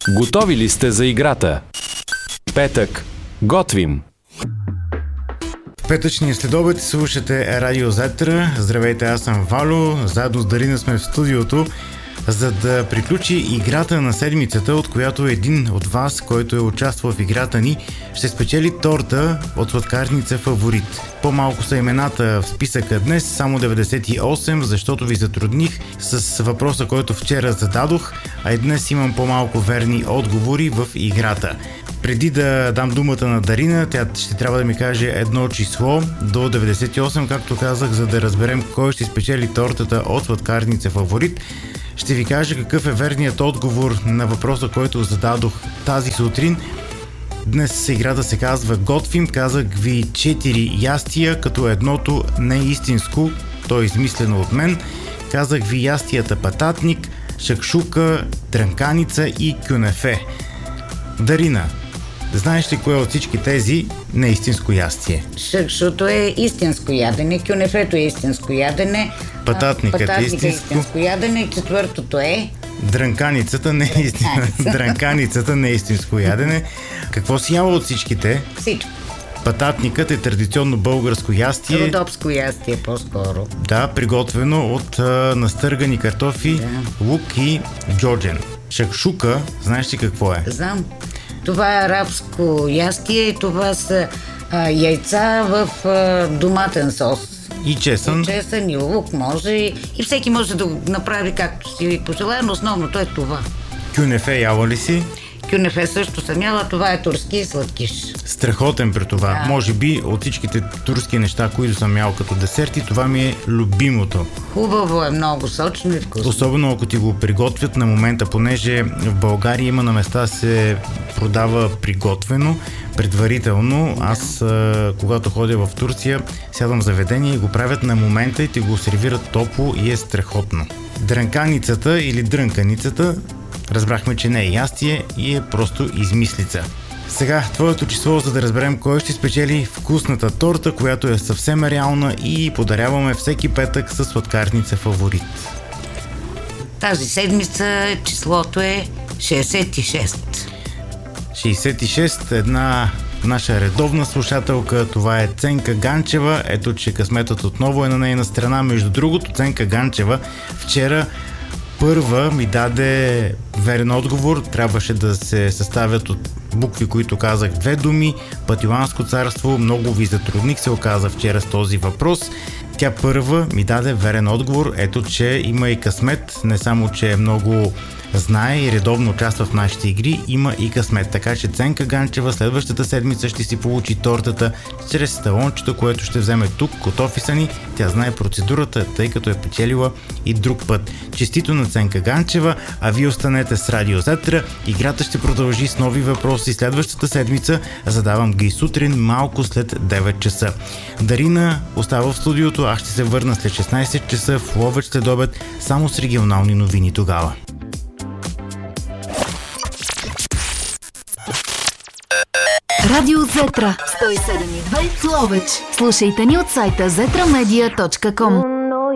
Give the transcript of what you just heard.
Готови ли сте за играта? Петък. Готвим! В петъчния следобед слушате Радио Зетра. Здравейте, аз съм Валю. Заедно с Дарина сме в студиото, за да приключи играта на седмицата, от която един от вас, който е участвал в играта ни, ще спечели торта от сладкарница Фаворит. По-малко са имената в списъка днес, само 98, защото ви затрудних с въпроса, който вчера зададох, а и днес имам по-малко верни отговори в играта. Преди да дам думата на Дарина, тя ще трябва да ми каже едно число до 98, както казах, за да разберем кой ще спечели тортата от сладкарница Фаворит. Ще ви кажа какъв е верният отговор на въпроса, който зададох тази сутрин. Днес играта се казва Готвим. Казах ви 4 ястия, като едното не е истинско, то е измислено от мен. Казах ви ястията пататник, шакшука, дрънканица и кюнефе. Дарина, знаеш ли кое от всички тези не е истинско ястие? Шакшуто е истинско ядене, кюнефето е истинско ядене, пататникът е истинско ядене, четвъртото е... Дрънканицата не е истинско ядене. Какво си яла от всичките? Всичко. Пататникът е традиционно българско ястие. Родопско ястие по-скоро. Да, приготвено от настъргани картофи, лук и джоджен. Шакшука, знаеш ли какво е? Знам. Това е арабско ястие и това са яйца в доматен сос. И чесън. И чесън, и лук може. И всеки може да го направи както си пожелае, но основното е това. Кюнефе яла ли си? Кюнефе също съм яла, това е турски сладкиш. Страхотен при това. Да. Може би от всичките турски неща, които съм ял като десерти, това ми е любимото. Хубаво е, много сочно и вкусно. Особено ако ти го приготвят на момента, понеже в България има на места се продава приготвено, предварително. Аз, когато ходя в Турция, сядам в заведение и го правят на момента и ти го сервират топло и е страхотно. Дрънканицата или дрънканицата разбрахме, че не е ястие и е просто измислица. Сега твоето число, за да разберем кой ще спечели вкусната торта, която е съвсем реална и подаряваме всеки петък със сладкарница Фаворит. Тази седмица числото е 66. 66, една наша редовна слушателка, това е Ценка Ганчева. Ето, че късметът отново е на нейна страна. Между другото, Ценка Ганчева вчера първа ми даде верен отговор. Трябваше да се съставят от букви, които казах две думи. Патиланско царство. Много ви затрудних, се оказа вчера с този въпрос. Тя първа ми даде верен отговор. Ето, че има и късмет. Не само, че много знае и редовно участва в нашите игри, има и късмет. Така че Ценка Ганчева следващата седмица ще си получи тортата чрез талончето, което ще вземе тук от офиса ни. Тя знае процедурата, тъй като е печелила и друг път. Честито на Ценка Ганчева, а вие останете с Радио Зетра. Играта ще продължи с нови въпроси следващата седмица. Задавам ги сутрин, малко след 9 часа. Дарина остава в студиото, аз ще се върна след 16 часа в Ловеч следобед, само с регионални новини тогава. Радио Зетра 107.2 Ловеч. Слушайте ни от сайта zetramedia.com.